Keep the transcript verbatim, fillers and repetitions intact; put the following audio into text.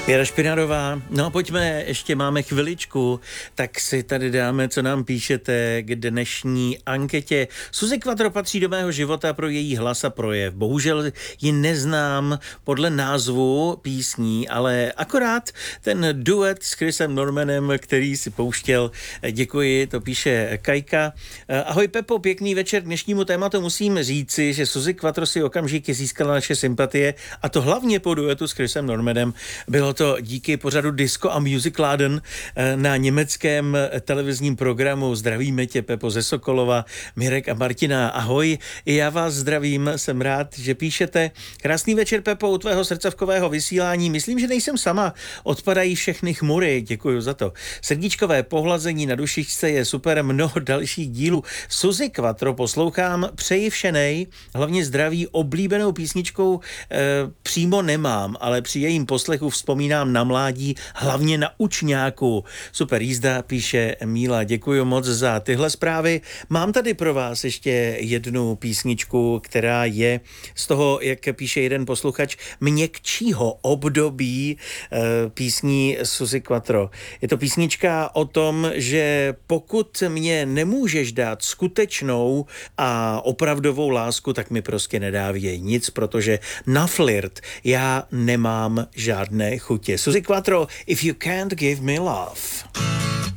Věra Špinarová, no pojďme, ještě máme chviličku, tak si tady dáme, co nám píšete k dnešní anketě. Suzy Quattro patří do mého života pro její hlas a projev. Bohužel ji neznám podle názvu písní, ale akorát ten duet s Chrisem Normanem, který si pouštěl. Děkuji, to píše Kajka. Ahoj Pepo, pěkný večer. K dnešnímu tématu musím říci, že Suzy Quattro si okamžitě získala naše sympatie, a to hlavně po duetu s Chrisem Normanem. Bylo to díky pořadu Disco a Music Laden na německém televizním programu. Zdravíme tě, Pepo, ze Sokolova, Mirek a Martina. Ahoj, i já vás zdravím, jsem rád, že píšete. Krásný večer, Pepo, u tvého srdcovkového vysílání. Myslím, že nejsem sama. Odpadají všechny chmury, děkuji za to. Srdíčkové pohlazení na dušičce je super, mnoho dalších dílů. Suzy Quattro poslouchám, přeji všenej, hlavně zdraví, oblíbenou písničkou e, přímo nemám, ale při jejím poslechu vzpomínám na mládí, hlavně na učňáku. Super jízda, píše Míla. Děkuji moc za tyhle zprávy. Mám tady pro vás ještě jednu písničku, která je z toho, jak píše jeden posluchač, měkčího období e, písní Suzy Quattro. Je to písnička o tom, že pokud mě nemůžeš dát skutečnou a opravdovou lásku, tak mi prostě nedávěj nic, protože na flirt já nemám žádné chutě. Suzy Quattro, If You Can't Give Me Love.